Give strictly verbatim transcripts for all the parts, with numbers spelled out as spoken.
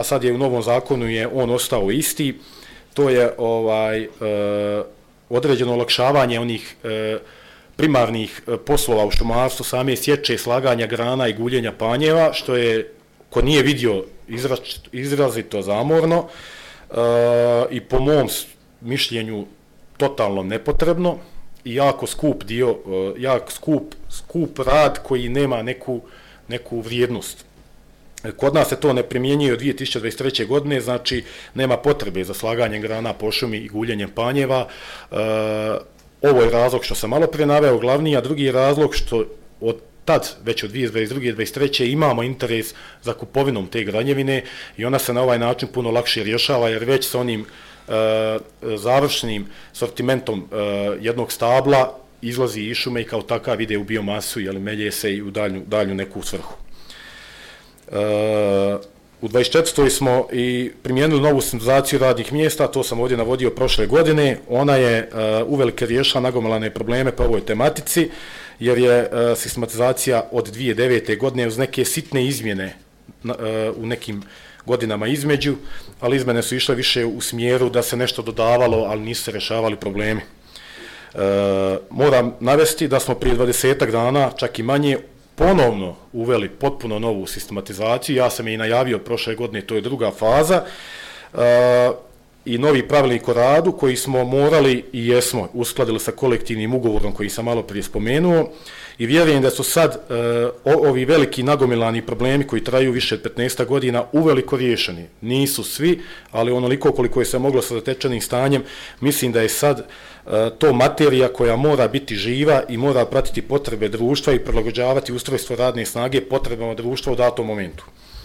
a sad je u novom zakonu je on ostao isti, to je ovaj, e, određeno olakšavanje onih e, primarnih poslova u šumarstvu, same sječe, slaganja grana i guljenja panjeva, što je, ko nije vidio, izraz, izrazito zamorno e, i po mom mišljenju totalno nepotrebno i jako skup dio, jak skup, skup rad koji nema neku, neku vrijednost. Kod nas se to ne primjenjuje od dvije tisuće dvadeset treće. godine, znači nema potrebe za slaganjem grana po šumi i guljenjem panjeva. E, ovo je razlog što sam malo prije naveo glavni, a drugi je razlog što od tad, već od dvije tisuće dvadeset druge. dvadeset treće. imamo interes za kupovinom te granjevine i ona se na ovaj način puno lakše rješava, jer već sa onim e, završnim sortimentom e, jednog stabla izlazi iz šume i kao takav ide u biomasu, jel, melje se i u daljnju, daljnju neku svrhu. Uh, u dvadeset četvrtoj smo i primijenili novu sistematizaciju radnih mjesta, to sam ovdje navodio prošle godine. Ona je uh, uvelike riješila nagomilane probleme po ovoj tematici, jer je uh, sistematizacija od dvije tisuće devete. godine uz neke sitne izmjene uh, u nekim godinama između, ali izmjene su išle više u smjeru da se nešto dodavalo, ali nisu se rješavali problemi. Uh, moram navesti da smo prije dvadesetak dana, čak i manje, ponovno uveli potpuno novu sistematizaciju. Ja sam je i najavio prošle godine, to je druga faza, e, i novi pravilnik o radu koji smo morali i jesmo uskladili sa kolektivnim ugovorom koji sam malo prije spomenuo, i vjerujem da su sad e, ovi veliki nagomilani problemi koji traju više od petnaest godina uveliko riješeni. Nisu svi, ali onoliko koliko je se moglo sa zatečenim stanjem, mislim da je sad to materija koja mora biti živa i mora pratiti potrebe društva i prilagođavati ustrojstvo radne snage potrebama društva u datom momentu.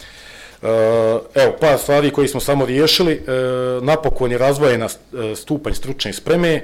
Evo, par stvari koje smo samo riješili. Napokon je razvojena stupanj stručne spreme.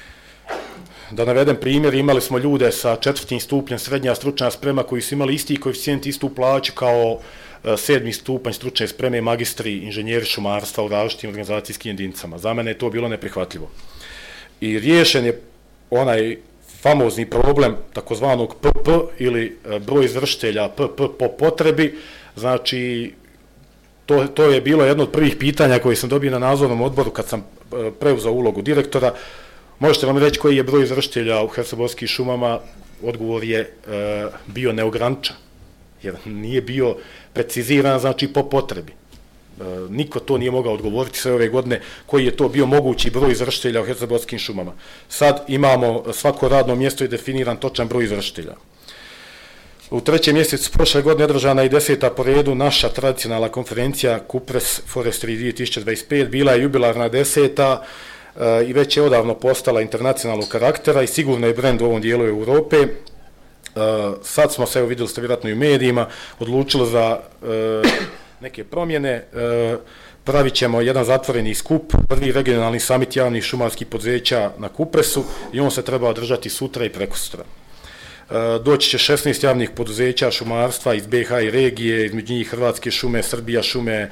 Da navedem primjer, imali smo ljude sa četvrtim stupnjem srednja stručna sprema koji su imali isti koeficijent, istu plaću kao sedmi stupanj stručne spreme magistri inženjeri šumarstva u različitim organizacijskim jedinicama. Za mene je to bilo neprihvatljivo. I riješen je onaj famozni problem takozvanog P P ili broj izvršitelja P P po potrebi. Znači, to, to je bilo jedno od prvih pitanja koje sam dobio na nadzornom odboru kad sam preuzeo ulogu direktora. Možete vam reći koji je broj izvršitelja u Herceg-Bosanskim šumama? Odgovor je e, bio neograničen, jer nije bio preciziran, znači po potrebi. Niko to nije mogao odgovoriti sve ove godine koji je to bio mogući broj izvršitelja u Herceg-Bosanskim šumama. Sad imamo svako radno mjesto i definiran točan broj izvršitelja. U trećem mjesecu prošle godine održana i deseta po redu naša tradicionalna konferencija Kupres Forestry dvije tisuće dvadeset pet, bila je jubilarna deseta i već je odavno postala internacionalnog karaktera i sigurno je brend u ovom dijelu Europe. Sad smo se, evo vidjeli ste vjerojatno i u medijima, odlučili za neke promjene. Pravit ćemo jedan zatvoreni skup, prvi regionalni samit javnih šumarskih poduzeća na Kupresu, i on se treba održati sutra i prekosutra. Doći će šesnaest javnih poduzeća šumarstva iz B i H i regije, između njih Hrvatske šume, Srbija šume,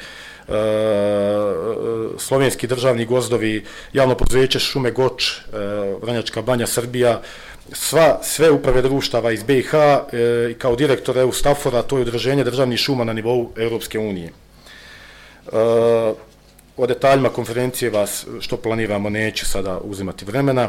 Slovenski državni gozdovi, javno poduzeće šume Goč, Vranjačka banja Srbija, sva, sve uprave društava iz B i H i kao direktor E U Stafora, to je udruženje državnih šuma na nivou Europske unije. O detaljima konferencije vas, što planiramo, neću sada uzimati vremena.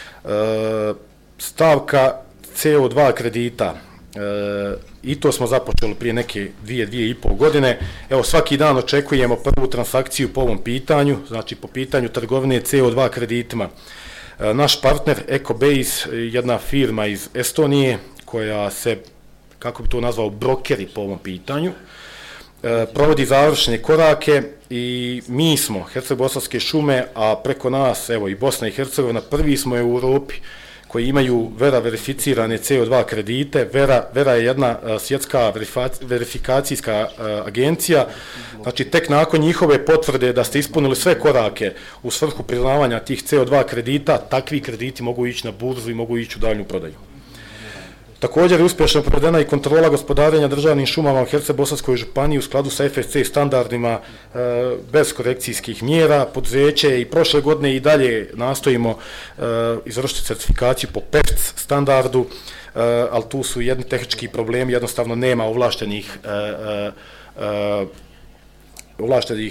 Stavka C O dva kredita, e, i to smo započeli prije neke dvije, dvije i pol godine. Evo, svaki dan očekujemo prvu transakciju po ovom pitanju, znači po pitanju trgovine C O dva kreditima. E, naš partner EcoBase, jedna firma iz Estonije koja se, kako bi to nazvao, brokeri po ovom pitanju, e, provodi završne korake i mi smo, Herceg-Bosanske šume, a preko nas, evo i Bosna i Hercegovina, prvi smo u Europi koji imaju Vera verificirane C O dva kredite. Vera, Vera je jedna a, svjetska verifikacijska a, agencija. Znači, tek nakon njihove potvrde da ste ispunili sve korake u svrhu priznavanja tih C O dva kredita, takvi krediti mogu ići na burzu i mogu ići u daljnju prodaju. Također je uspješno provedena i kontrola gospodarenja državnim šumama u Herceg-Bosanskoj županiji u skladu sa F S C standardima e, bez korekcijskih mjera. Poduzeće i prošle godine i dalje nastojimo e, izvršiti certifikaciju po P E F C standardu, e, ali tu su jedni tehnički problemi, jednostavno nema ovlaštenih e, e, ovlaštenih